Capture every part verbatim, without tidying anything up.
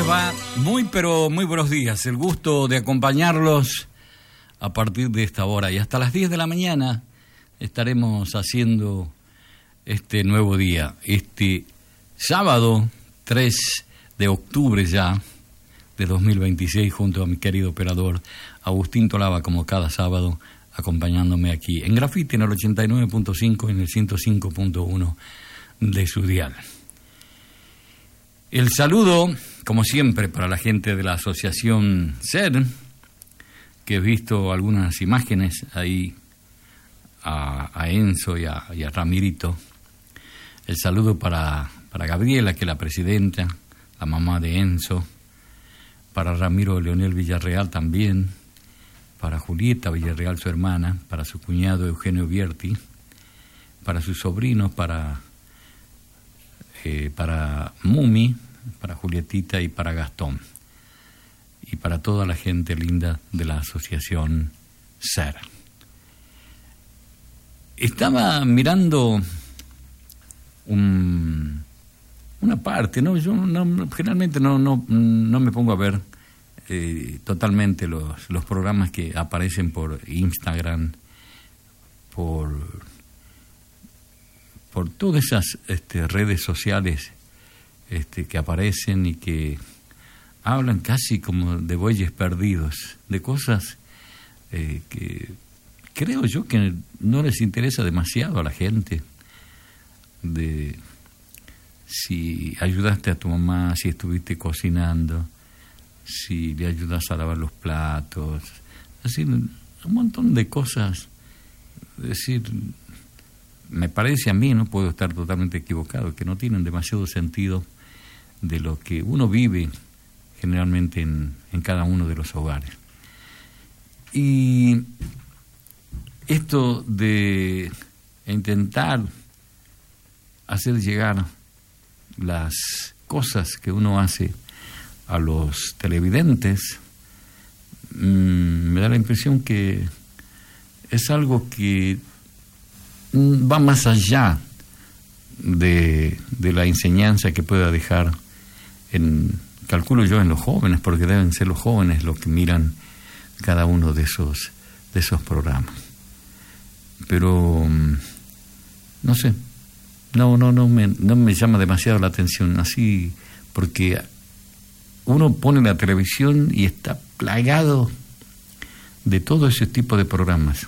les va? Muy, pero muy buenos días. El gusto de acompañarlos a partir de esta hora. Y hasta las diez de la mañana estaremos haciendo este nuevo día. Este sábado tres de octubre ya de dos mil veintiséis, junto a mi querido operador Agustín Tolaba, como cada sábado, acompañándome aquí en Grafiti, en el ochenta y nueve punto cinco, en el ciento cinco punto uno de su dial. El saludo, como siempre, para la gente de la asociación SER, que he visto algunas imágenes ahí a, a Enzo y a, y a Ramirito. El saludo para, para Gabriela, que es la presidenta, la mamá de Enzo, para Ramiro Leonel Villarreal también, para Julieta Villarreal, su hermana, para su cuñado Eugenio Vierti, para sus sobrinos, para, eh, para Mumi, para Julietita y para Gastón, y para toda la gente linda de la asociación SER. Estaba mirando un, una parte, ¿no? Yo no, generalmente no, no, no me pongo a ver eh, totalmente los, los programas que aparecen por Instagram, por, por todas esas este, redes sociales este, que aparecen y que hablan casi como de bueyes perdidos, de cosas eh, que creo yo que no les interesa demasiado a la gente, de si ayudaste a tu mamá, si estuviste cocinando, si le ayudas a lavar los platos, así un montón de cosas. Es decir, me parece a mí, no puedo estar totalmente equivocado, que no tienen demasiado sentido de lo que uno vive generalmente en, en cada uno de los hogares. Y esto de intentar hacer llegar las cosas que uno hace a los televidentes, mmm, me da la impresión que es algo que va más allá de, de la enseñanza que pueda dejar en, calculo yo, en los jóvenes, porque deben ser los jóvenes los que miran cada uno de esos de esos programas. Pero no sé, no no no me no me llama demasiado la atención así, porque uno pone la televisión y está plagado de todo ese tipo de programas,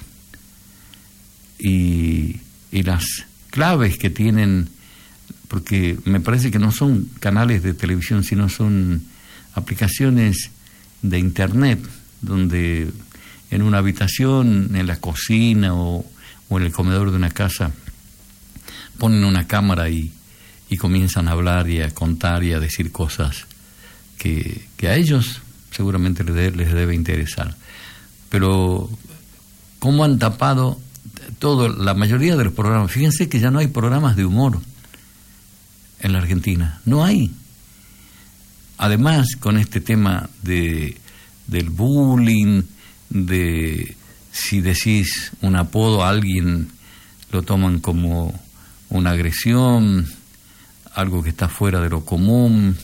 y y las claves que tienen, porque me parece que no son canales de televisión, sino son aplicaciones de internet, donde en una habitación, en la cocina o, o en el comedor de una casa ponen una cámara y, y comienzan a hablar y a contar y a decir cosas que, que a ellos seguramente les, de, les debe interesar. Pero ¿cómo han tapado todo, la mayoría de los programas? Fíjense que ya no hay programas de humor en la Argentina, no hay. Además, con este tema de del bullying, de si decís un apodo a alguien lo toman como una agresión, algo que está fuera de lo común,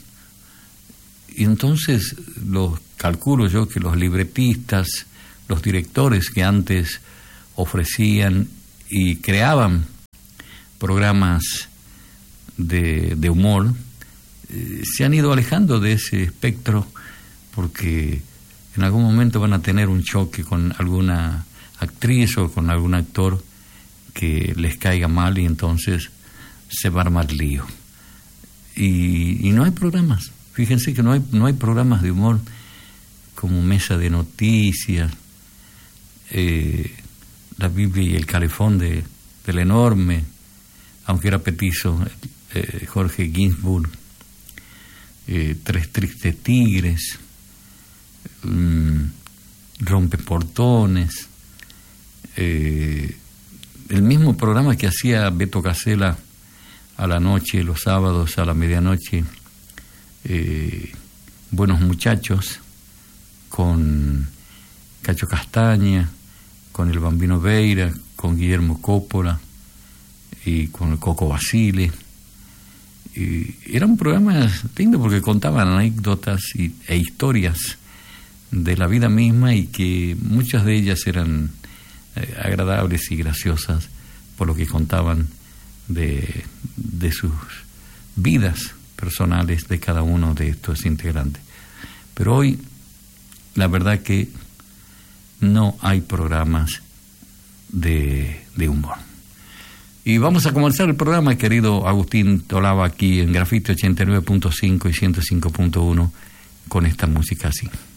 y entonces los calculo yo que los libretistas, los directores que antes ofrecían y creaban programas de, de humor, eh, se han ido alejando de ese espectro, porque en algún momento van a tener un choque con alguna actriz o con algún actor que les caiga mal, y entonces se va a armar lío. Y, y no hay programas, fíjense que no hay, no hay programas de humor como Mesa de Noticias, eh, La Biblia y el Calefón de, del enorme, aunque era petizo, eh, Jorge Ginsburg, eh, Tres Tristes Tigres, um, Rompeportones, eh, el mismo programa que hacía Beto Casella a la noche, los sábados a la medianoche, eh, Buenos Muchachos, con Cacho Castaña, con el Bambino Veira, con Guillermo Coppola y con el Coco Basile, y eran programas lindos porque contaban anécdotas y, e historias de la vida misma, y que muchas de ellas eran eh, agradables y graciosas por lo que contaban de, de sus vidas personales de cada uno de estos integrantes. Pero hoy la verdad que no hay programas de, de humor. Y vamos a comenzar el programa, querido Agustín Tolaba, aquí en Grafite ochenta y nueve punto cinco y ciento cinco punto uno, con esta música así.